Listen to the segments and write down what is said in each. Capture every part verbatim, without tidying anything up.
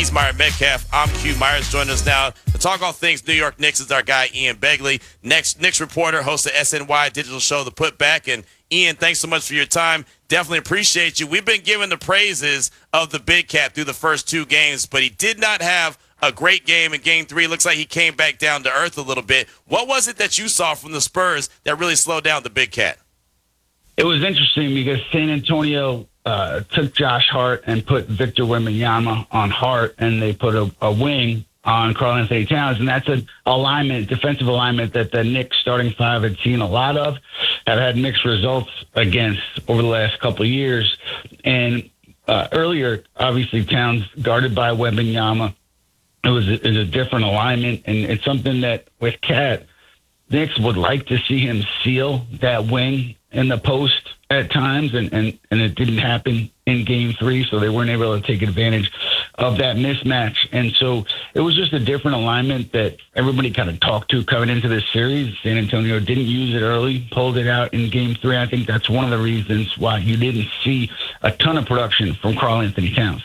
He's Myron Metcalf. I'm Q Myers. Joining us now to talk all things New York Knicks is our guy, Ian Begley, Knicks, Knicks reporter, host of S N Y digital show, The Putback. And Ian, thanks so much for your time. Definitely appreciate you. We've been given the praises of the Big Cat through the first two games, but he did not have a great game in game three. It looks like he came back down to earth a little bit. What was it that you saw from the Spurs that really slowed down the Big Cat? It was interesting because San Antonio uh, took Josh Hart and put Victor Wembanyama on Hart, and they put a, a wing on Karl-Anthony Towns, and that's an alignment, defensive alignment that the Knicks starting five had seen a lot of, have had mixed results against over the last couple of years. And uh, earlier, obviously, Towns guarded by Wembanyama. It was a, it was a different alignment, and it's something that with Cat, Knicks would like to see him seal that wing in the post at times, and, and, and it didn't happen in game three, so they weren't able to take advantage of that mismatch. And so it was just a different alignment that everybody kind of talked to coming into this series. San Antonio didn't use it early, pulled it out in game three. I think that's one of the reasons why you didn't see a ton of production from Karl-Anthony Towns.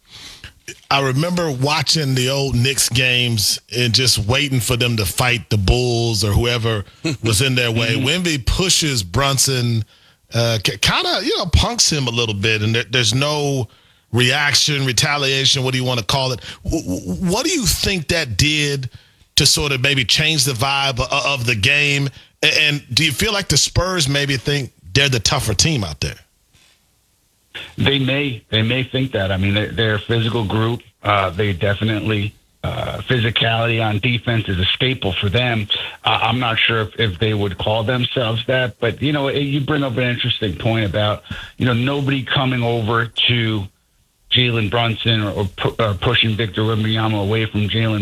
I remember watching the old Knicks games and just waiting for them to fight the Bulls or whoever was in their way. Wemby pushes Brunson, uh, kind of, you know, punks him a little bit, and there, there's no reaction, retaliation, what do you want to call it? W- what do you think that did to sort of maybe change the vibe of, of the game? And, and do you feel like the Spurs maybe think they're the tougher team out there? They may, they may think that. I mean, they're, they're a physical group. Uh, they definitely, uh, physicality on defense is a staple for them. Uh, I'm not sure if, if they would call themselves that, but you know, you bring up an interesting point about, you know, nobody coming over to Jalen Brunson or, or, pu- or pushing Victor Wembanyama away from Jalen